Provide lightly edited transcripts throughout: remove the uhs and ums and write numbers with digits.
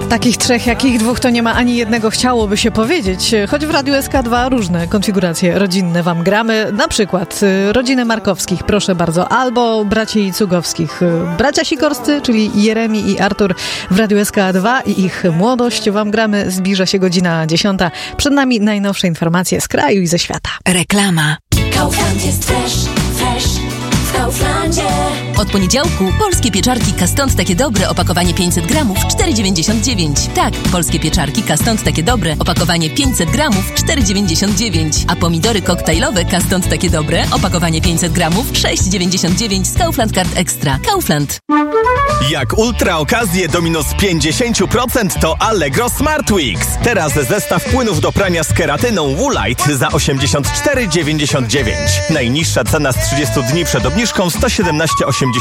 Takich trzech, jakich dwóch, to nie ma ani jednego, chciałoby się powiedzieć. Choć w Radiu SK2 różne konfiguracje rodzinne wam gramy. Na przykład rodzinę Markowskich, proszę bardzo, albo braci Cugowskich. Bracia Sikorscy, czyli Jeremi i Artur w Radiu SK2 i ich młodość wam gramy. Zbliża się godzina 10. Przed nami najnowsze informacje z kraju i ze świata. Reklama. Kaufland jest fresh w Kauflandzie. Od poniedziałku polskie pieczarki Kastąd takie dobre, opakowanie 500 gramów, 4,99. Tak, polskie pieczarki Kastąd takie dobre, opakowanie 500 gramów, 4,99. A pomidory koktajlowe Kastąd takie dobre, opakowanie 500 gramów, 6,99 z Kaufland Card Extra. Kaufland. Jak ultra okazje do minus 50% to Allegro Smart Weeks. Teraz zestaw płynów do prania z keratyną Woolite za 84,99. Najniższa cena z 30 dni przed obniżką 117,89.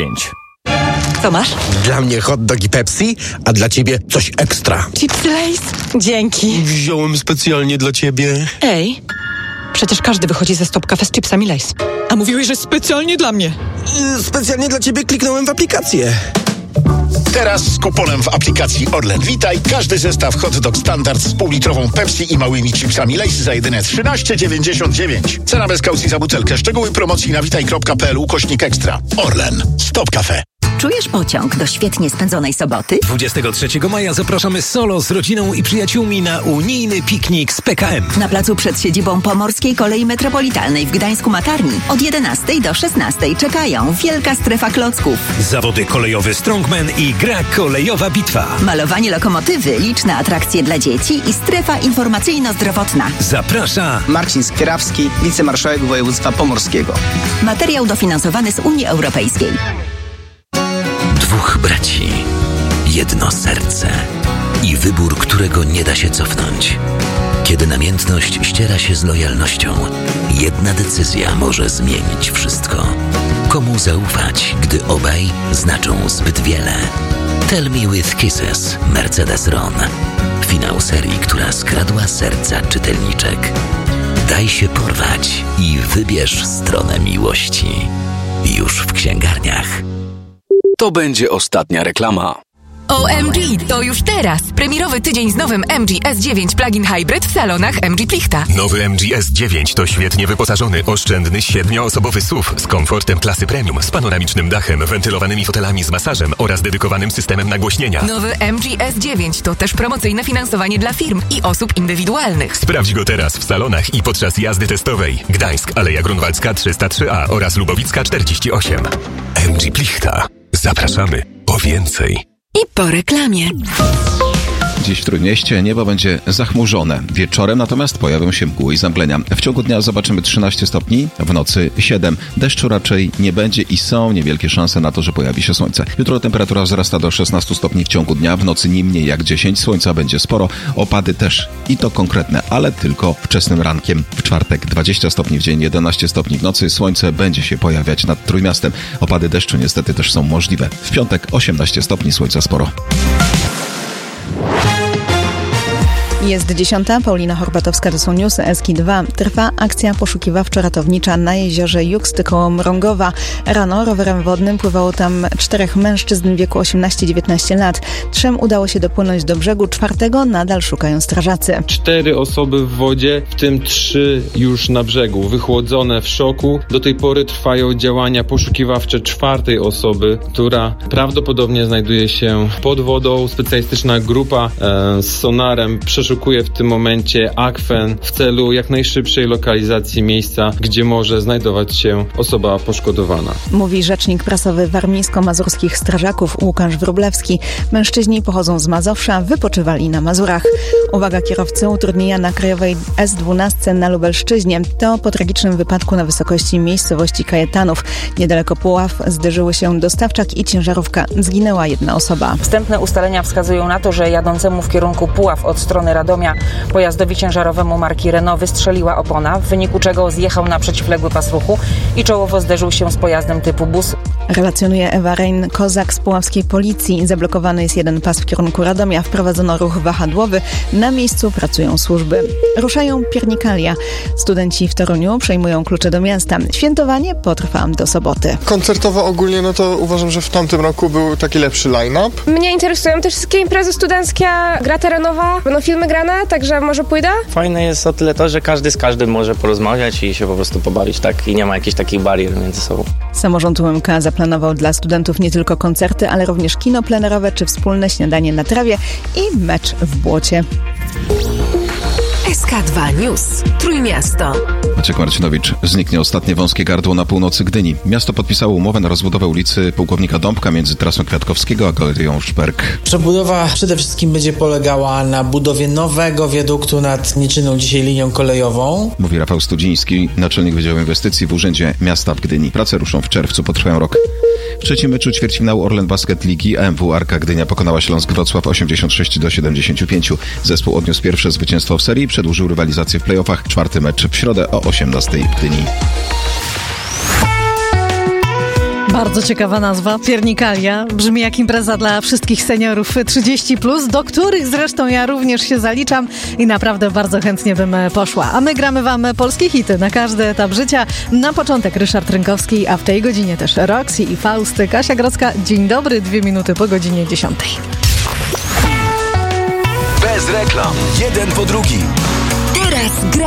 Co masz? Dla mnie hot dog i Pepsi, a dla ciebie coś ekstra. Chipsy Lay's? Dzięki. Wziąłem specjalnie dla ciebie. Ej, przecież każdy wychodzi ze Stop Cafe z chipsami Lay's. A mówiłeś, że specjalnie dla mnie. Specjalnie dla ciebie kliknąłem w aplikację. Teraz z kuponem w aplikacji Orlen Witaj każdy zestaw hot dog standard z półlitrową Pepsi i małymi chipsami Lay's za jedyne 13,99. Cena bez kaucji za butelkę. Szczegóły promocji na witaj.pl/ekstra. Orlen. Stop Cafe. Czujesz pociąg do świetnie spędzonej soboty? 23 maja zapraszamy solo z rodziną i przyjaciółmi na unijny piknik z PKM. Na placu przed siedzibą Pomorskiej Kolei Metropolitalnej w Gdańsku-Makarni od 11 do 16 czekają wielka strefa klocków. Zawody kolejowy Strongman i gra kolejowa bitwa. Malowanie lokomotywy, liczne atrakcje dla dzieci i strefa informacyjno-zdrowotna. Zaprasza Marcin Skierawski, wicemarszałek województwa pomorskiego. Materiał dofinansowany z Unii Europejskiej. Dwóch braci, jedno serce i wybór, którego nie da się cofnąć. Kiedy namiętność ściera się z lojalnością, jedna decyzja może zmienić wszystko. Komu zaufać, gdy obaj znaczą zbyt wiele? Tell Me With Kisses, Mercedes-Ron. Finał serii, która skradła serca czytelniczek. Daj się porwać i wybierz stronę miłości. Już w księgarniach. To będzie ostatnia reklama. OMG, to już teraz! Premierowy tydzień z nowym MG S9 Plug-in Hybrid w salonach MG Plichta. Nowy MG S9 to świetnie wyposażony, oszczędny, 7-osobowy SUV z komfortem klasy premium, z panoramicznym dachem, wentylowanymi fotelami z masażem oraz dedykowanym systemem nagłośnienia. Nowy MG S9 to też promocyjne finansowanie dla firm i osób indywidualnych. Sprawdź go teraz w salonach i podczas jazdy testowej. Gdańsk, Aleja Grunwaldzka 303A oraz Lubowicka 48. MG Plichta. Zapraszamy po więcej. I po reklamie. Dziś w Trójmieście niebo będzie zachmurzone. Wieczorem natomiast pojawią się mgły i zamglenia. W ciągu dnia zobaczymy 13 stopni, w nocy 7. Deszczu raczej nie będzie i są niewielkie szanse na to, że pojawi się słońce. Jutro temperatura wzrasta do 16 stopni w ciągu dnia, w nocy nie mniej jak 10. Słońca będzie sporo, opady też i to konkretne, ale tylko wczesnym rankiem. W czwartek 20 stopni w dzień, 11 stopni w nocy. Słońce będzie się pojawiać nad Trójmiastem. Opady deszczu niestety też są możliwe. W piątek 18 stopni, słońca sporo. Jest 10. Paulina Horbatowska, to są newsy SK2. Trwa akcja poszukiwawczo-ratownicza na jeziorze Juksty koło Mrągowa. Rano rowerem wodnym pływało tam 4 mężczyzn w wieku 18-19 lat. 3 udało się dopłynąć do brzegu, 4 nadal szukają strażacy. 4 osoby w wodzie, w tym 3 już na brzegu, wychłodzone w szoku. Do tej pory trwają działania poszukiwawcze 4 osoby, która prawdopodobnie znajduje się pod wodą. Specjalistyczna grupa z sonarem przeszukuje w tym momencie akwen w celu jak najszybszej lokalizacji miejsca, gdzie może znajdować się osoba poszkodowana. Mówi rzecznik prasowy warmińsko-mazurskich strażaków Łukasz Wróblewski. Mężczyźni pochodzą z Mazowsza, wypoczywali na Mazurach. Uwaga kierowcy, utrudnienia na krajowej S12 na Lubelszczyźnie. To po tragicznym wypadku na wysokości miejscowości Kajetanów. Niedaleko Puław zderzyły się dostawczak i ciężarówka. Zginęła 1 osoba. Wstępne ustalenia wskazują na to, że jadącemu w kierunku Puław od strony Radomia pojazdowi ciężarowemu marki Renault wystrzeliła opona, w wyniku czego zjechał na przeciwległy pas ruchu i czołowo zderzył się z pojazdem typu bus. Relacjonuje Ewa Rein-Kozak z puławskiej policji. Zablokowany jest jeden pas w kierunku Radomia. Wprowadzono ruch wahadłowy. Na miejscu pracują służby. Ruszają piernikalia. Studenci w Toruniu przejmują klucze do miasta. Świętowanie potrwa do soboty. Koncertowo ogólnie, no to uważam, że w tamtym roku był taki lepszy line-up. Mnie interesują też wszystkie imprezy studenckie, gra terenowa, będą filmy grane, także może pójdę. Fajne jest o tyle to, że każdy z każdym może porozmawiać i się po prostu pobawić, tak? I nie ma jakichś takich barier między sobą. Samorząd UMK zaplanował dla studentów nie tylko koncerty, ale również kino plenerowe czy wspólne śniadanie na trawie i mecz w błocie. SK2 News. Trójmiasto. Maciek Marcinowicz. Zniknie ostatnie wąskie gardło na północy Gdyni. Miasto podpisało umowę na rozbudowę ulicy Pułkownika Dąbka między trasą Kwiatkowskiego a Galerią Szperk. Przebudowa przede wszystkim będzie polegała na budowie nowego wiaduktu nad nieczynną dzisiaj linią kolejową. Mówi Rafał Studziński, naczelnik Wydziału Inwestycji w Urzędzie Miasta w Gdyni. Prace ruszą w czerwcu, potrwają rok. W trzecim meczu ćwierćfinału Orlen Basket Ligi AMW Arka Gdynia pokonała Śląsk Wrocław 86-75. Zespół odniósł pierwsze zwycięstwo w serii i przedłużył rywalizację w playoffach. Czwarty mecz w środę o 18:00 w Gdyni. Bardzo ciekawa nazwa, piernikalia. Brzmi jak impreza dla wszystkich seniorów 30+, do których zresztą ja również się zaliczam i naprawdę bardzo chętnie bym poszła. A my gramy wam polskie hity na każdy etap życia. Na początek Ryszard Rynkowski, a w tej godzinie też Roxy i Faust. Kasia Grodzka, dzień dobry, 2 minuty po godzinie 10:00. Bez reklam, jeden po drugim. Teraz gra